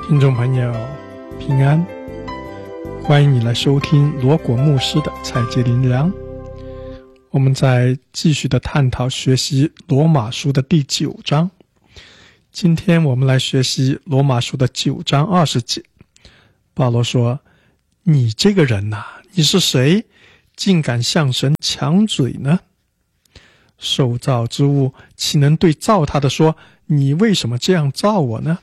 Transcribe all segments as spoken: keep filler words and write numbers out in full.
听众朋友平安，欢迎你来收听罗果牧师的采节灵粮。我们在继续的探讨学习罗马书的第九章，今天我们来学习罗马书的九章二十节。保罗说，你这个人哪、啊、你是谁，竟敢向神抢嘴呢？受造之物岂能对造他的说，你为什么这样造我呢？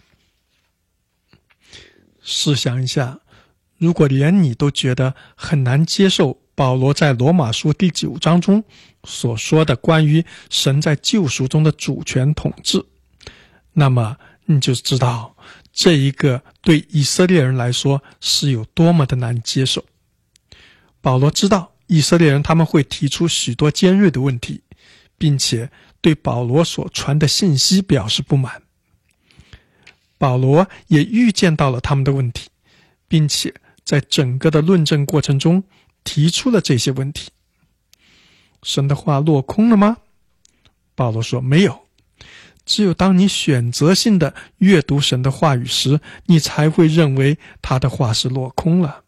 试想一下，如果连你都觉得很难接受保罗在罗马书第九章中所说的关于神在救赎中的主权统治，那么你就知道这一个对以色列人来说是有多么的难接受。保罗知道以色列人他们会提出许多尖锐的问题，并且对保罗所传的信息表示不满。保罗也预见到了他们的问题，并且在整个的论证过程中提出了这些问题。神的话落空了吗？保罗说没有，只有当你选择性的阅读神的话语时，你才会认为他的话是落空了。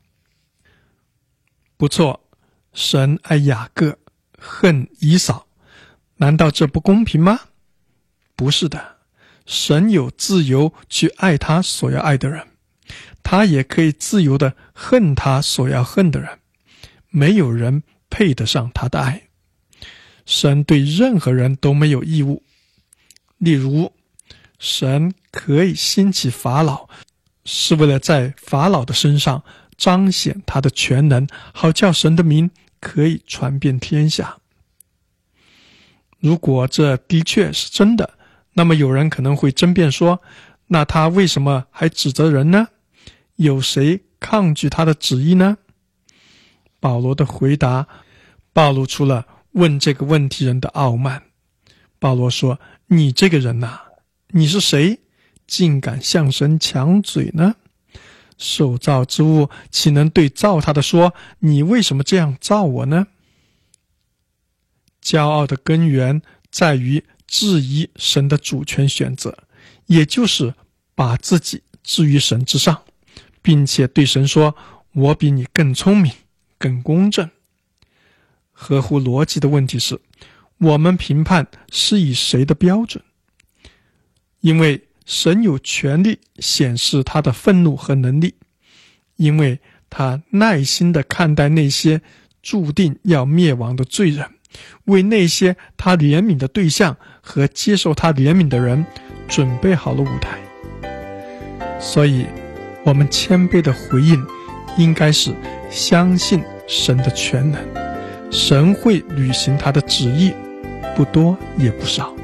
不错，神爱雅各，恨以扫，难道这不公平吗？不是的，神有自由去爱他所要爱的人，他也可以自由地恨他所要恨的人，没有人配得上他的爱。神对任何人都没有义务。例如，神可以兴起法老，是为了在法老的身上彰显他的全能，好叫神的名可以传遍天下。如果这的确是真的，那么有人可能会争辩说，那他为什么还指责人呢？有谁抗拒他的旨意呢？保罗的回答暴露出了问这个问题人的傲慢。保罗说，你这个人哪、啊、你是谁，竟敢向神抢嘴呢？受造之物岂能对造他的说，你为什么这样造我呢？骄傲的根源在于质疑神的主权选择，也就是把自己置于神之上，并且对神说，我比你更聪明，更公正。合乎逻辑的问题是，我们评判是以谁的标准？因为神有权利显示他的愤怒和能力，因为他耐心地看待那些注定要灭亡的罪人，为那些他怜悯的对象和接受他怜悯的人准备好了舞台。所以我们谦卑的回应应该是相信神的全能，神会履行他的旨意，不多也不少。